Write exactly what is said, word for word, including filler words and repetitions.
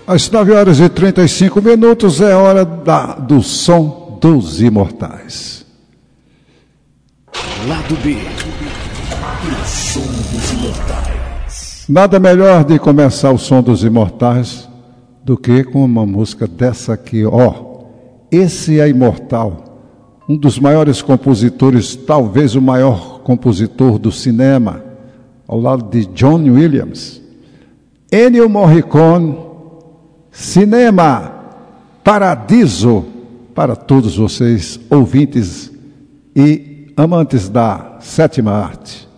Às nove horas e trinta e cinco minutos é hora da, do som dos imortais. Lado B. O som dos imortais. Nada melhor de começar o som dos imortais do que com uma música dessa aqui, ó. Esse é imortal, um dos maiores compositores, talvez o maior compositor do cinema, ao lado de John Williams. Ennio Morricone. Cinema Paradiso, para todos vocês, ouvintes e amantes da sétima arte.